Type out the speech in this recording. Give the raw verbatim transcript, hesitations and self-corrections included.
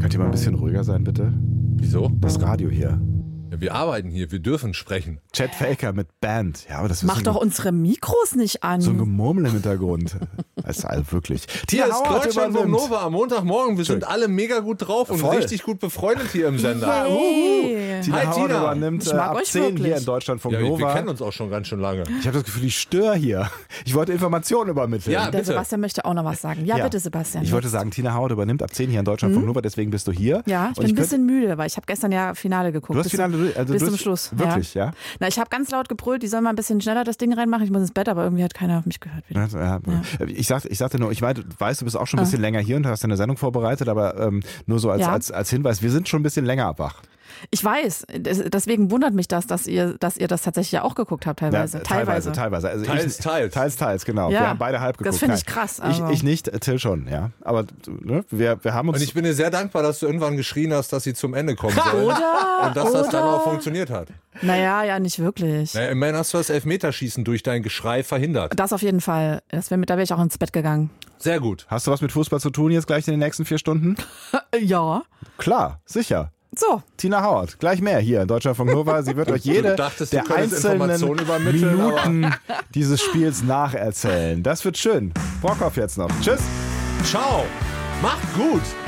Könnt ihr mal ein bisschen ruhiger sein, bitte? Wieso? Das Radio hier. Ja, wir arbeiten hier, wir dürfen sprechen. Chet Faker mit Band. Ja, aber das ist Mach so ein, doch unsere Mikros nicht an. so ein Gemurmel im Hintergrund. Das ist also wirklich. Hier ist Howard Deutschland vom übernimmt. Nova am Montagmorgen. Wir sind alle mega gut drauf und Voll. richtig gut befreundet hier im Sender. Hey. Tina Hi, Howard Tina. übernimmt Ich äh, mag ab euch zehn wirklich. hier in Deutschland vom Ja, wir Nova. kennen uns auch schon ganz schön lange. Ich habe das Gefühl, ich störe hier. Ich wollte Informationen übermitteln. Ja, Der bitte. Sebastian möchte auch noch was sagen. Ja, Ja. bitte, Sebastian. Ich wollte sagen, Tina Howard übernimmt ab zehn hier in Deutschland vom Nova, deswegen bist du hier. Ja, ich Und bin ein könnte- bisschen müde, weil ich habe gestern ja Finale geguckt. Du hast bis Finale zum, durch- also bis durch- zum Schluss. wirklich, ja? Na, ich habe ganz laut gebrüllt, die sollen mal ein bisschen schneller das Ding reinmachen. Ich muss ins Bett, aber irgendwie hat keiner auf mich gehört. Wieder. Ja, ja. Ich, sagte, ich sagte nur, ich meine, du weißt, du bist auch schon ein bisschen länger hier und hast eine Sendung vorbereitet, aber ähm, nur so als, Ja. als, als Hinweis, wir sind schon ein bisschen länger wach. Ich weiß, des- deswegen wundert mich das, dass ihr, dass ihr das tatsächlich ja auch geguckt habt, teilweise. Ja, teilweise, teilweise. Also Teils, ich, teils. Teils, teils, genau. Ja, wir haben beide halb geguckt. das finde ich Nein, krass, Ich, also. ich nicht, äh, Till schon, ja. Aber ne, wir, wir haben uns... Und ich bin dir sehr dankbar, dass du irgendwann geschrien hast, dass sie zum Ende kommen soll. Oder? Und dass das dann Oder? auch funktioniert hat. Naja, ja, nicht wirklich. Naja, immerhin hast du das Elfmeterschießen durch dein Geschrei verhindert. Das auf jeden Fall. Das wär, mit- da wäre ich auch ins Bett gegangen. Sehr gut. Hast du was mit Fußball zu tun jetzt gleich in den nächsten vier Stunden? Ja. Klar, sicher. So. Tina Howard, gleich mehr hier in Deutschlandfunk Nova. Sie wird euch jede Du dachtest, du der könntest einzelnen Informationen übermitteln, aber- Minuten dieses Spiels nacherzählen. Das wird schön. Brockhoff jetzt noch. Tschüss. Ciao. Macht gut.